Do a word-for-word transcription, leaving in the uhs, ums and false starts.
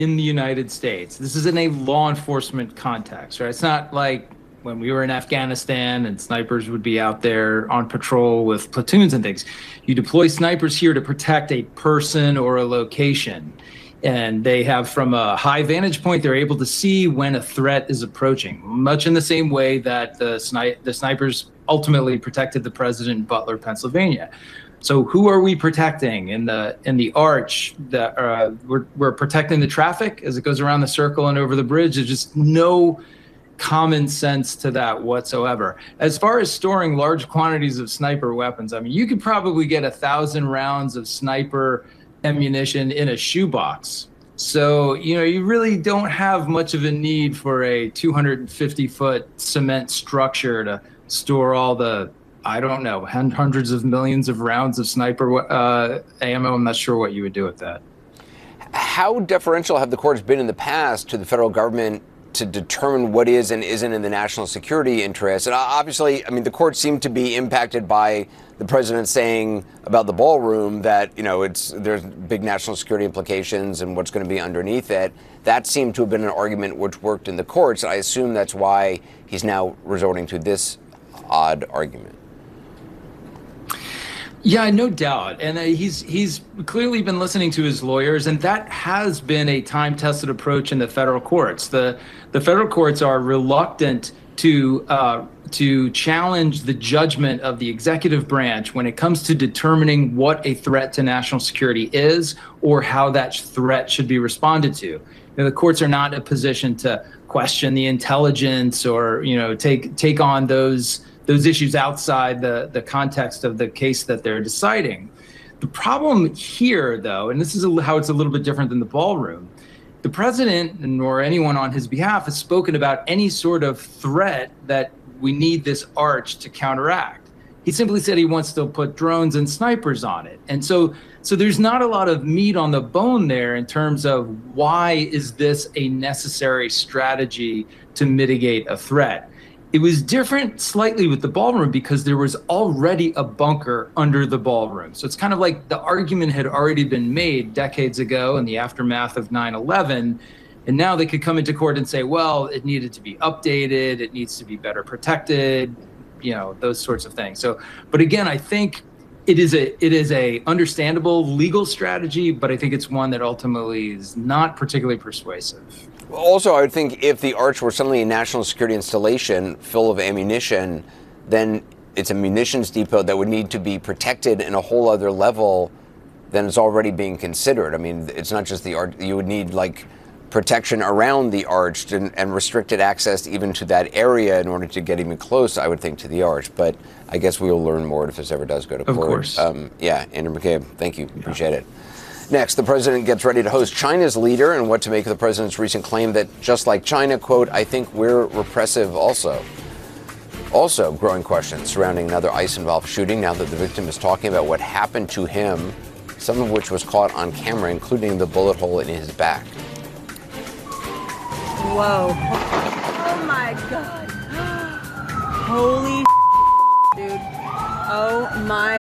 in the United States. This is in a law enforcement context, right? It's not like when we were in Afghanistan and snipers would be out there on patrol with platoons and things. You deploy snipers here to protect a person or a location. And they have, from a high vantage point, they're able to see when a threat is approaching, much in the same way that the, sni- the snipers ultimately protected the president in Butler, Pennsylvania. So who are we protecting in the in the arch? That uh, we're we're protecting the traffic as it goes around the circle and over the bridge. There's just no common sense to that whatsoever. As far as storing large quantities of sniper weapons, I mean, you could probably get a thousand rounds of sniper ammunition in a shoebox. So, you know, you really don't have much of a need for a two hundred fifty foot cement structure to store all the, I don't know, hundreds of millions of rounds of sniper uh, ammo. I'm not sure what you would do with that. How deferential have the courts been in the past to the federal government to determine what is and isn't in the national security interest? And obviously, I mean, the courts seem to be impacted by the president saying about the ballroom that, you know, it's there's big national security implications and what's going to be underneath it. That seemed to have been an argument which worked in the courts. I assume that's why he's now resorting to this odd argument. Yeah, no doubt. And uh, he's he's clearly been listening to his lawyers, and that has been a time-tested approach in the federal courts. The the federal courts are reluctant to uh, to challenge the judgment of the executive branch when it comes to determining what a threat to national security is or how that threat should be responded to. You know, the courts are not in a position to question the intelligence or, you know, take take on those those issues outside the, the context of the case that they're deciding. The problem here, though, and this is a, how it's a little bit different than the ballroom, the president, nor anyone on his behalf, has spoken about any sort of threat that we need this arch to counteract. He simply said he wants to put drones and snipers on it. And so, so there's not a lot of meat on the bone there in terms of why is this a necessary strategy to mitigate a threat. It was different slightly with the ballroom because there was already a bunker under the ballroom. So it's kind of like the argument had already been made decades ago in the aftermath of nine eleven. And now they could come into court and say, well, it needed to be updated. It needs to be better protected, you know, those sorts of things. So, but again, I think it is a it is a understandable legal strategy, but I think it's one that ultimately is not particularly persuasive. Also, I would think if the arch were suddenly a national security installation full of ammunition, then it's a munitions depot that would need to be protected in a whole other level than is already being considered. I mean, it's not just the arch. You would need, like, protection around the arch and, and restricted access even to that area in order to get even close, I would think, to the arch. But I guess we will learn more if this ever does go to court. Of course. Um, yeah, Andrew McCabe, thank you. Appreciate it. Next, the president gets ready to host China's leader and what to make of the president's recent claim that just like China, quote, I think we're repressive also. Also, growing questions surrounding another ICE-involved shooting now that the victim is talking about what happened to him, some of which was caught on camera, including the bullet hole in his back. Whoa. Oh my God. Holy dude. Oh my